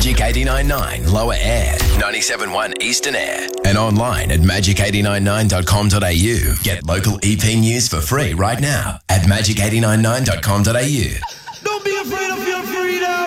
Magic 89.9 Lower Air, 97.1 Eastern Air, and online at magic899.com.au. Get local EP news for free right now at magic899.com.au.